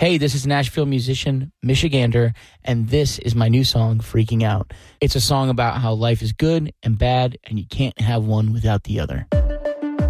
Hey, this is Nashville musician Michigander, and this is my new song, Freaking Out. It's a song about how life is good and bad, and you can't have one without the other.